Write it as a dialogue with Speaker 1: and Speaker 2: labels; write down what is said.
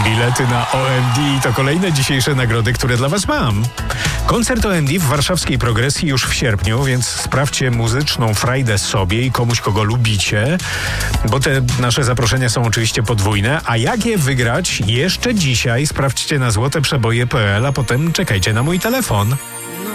Speaker 1: Bilety na OMD to kolejne dzisiejsze nagrody, które dla Was mam. Koncert OMD w warszawskiej Progresji już w sierpniu, więc sprawdźcie muzyczną frajdę sobie i komuś, kogo lubicie, bo te nasze zaproszenia są oczywiście podwójne, a jak je wygrać jeszcze dzisiaj, sprawdźcie na złoteprzeboje.pl, a potem czekajcie na mój telefon.